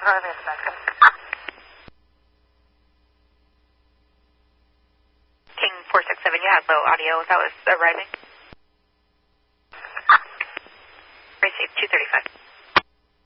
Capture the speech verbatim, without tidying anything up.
arrive in a second. King four six seven, you had low audio as I was arriving.